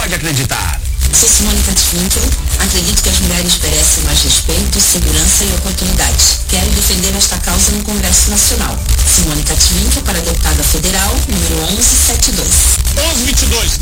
pode acreditar. Sou Simone Catfinkel. Acredito que as mulheres merecem mais respeito, segurança e oportunidades. Quero defender esta causa no Congresso Nacional. Simone Catfinkel para deputada federal, número 1172. 1122.